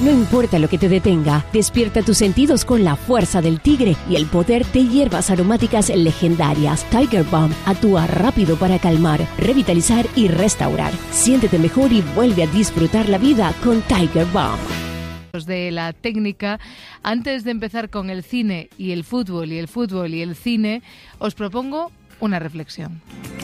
No importa lo que te detenga, despierta tus sentidos con la fuerza del tigre y el poder de hierbas aromáticas legendarias. Tiger Balm actúa rápido para calmar, revitalizar y restaurar. Siéntete mejor y vuelve a disfrutar la vida con Tiger Balm. De la técnica, antes de empezar con el cine y el fútbol y el cine, os propongo una reflexión.